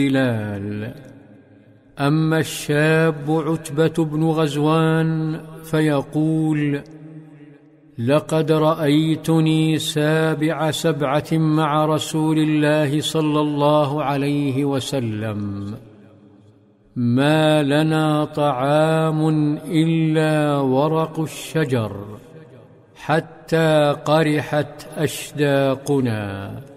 بلال. أما الشاب عتبة بن غزوان فيقول: لقد رأيتني سابع سبعة مع رسول الله صلى الله عليه وسلم، ما لنا طعام إلا ورق الشجر حتى قرحت أشداقنا.